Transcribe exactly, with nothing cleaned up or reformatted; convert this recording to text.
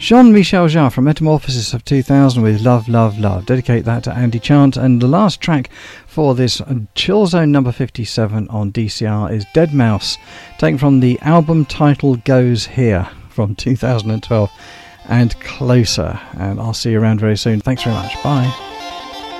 Jean-Michel Jarre from Metamorphosis of two thousand with Love, Love, Love. Dedicate that to Andy Chant. And the last track for this Chill Zone number fifty-seven on D C R is Dead Mouse, taken from the album title Goes Here from two thousand twelve and Closer. And I'll see you around very soon. Thanks very much. Bye.